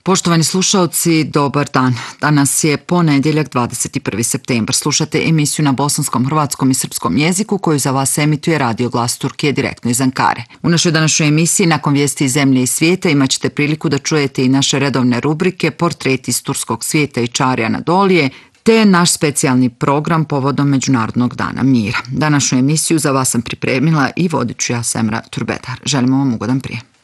Poštovani slušaoci, dobar dan. Danas je ponedjeljak 21. septembar. Slušate emisiju na bosanskom, hrvatskom i srpskom jeziku koju za vas emituje Radio Glas Turkije direktno iz Ankare. U našoj današnjoj emisiji nakon vijesti iz zemlje i svijeta imat ćete priliku da čujete i naše redovne rubrike Portreti iz turskog svijeta i Čari Anadolije, te naš specijalni program povodom Međunarodnog dana mira. Današnju emisiju za vas sam pripremila i vodit ću ja, Semra Turbedar. Želimo vam ugodan prijem.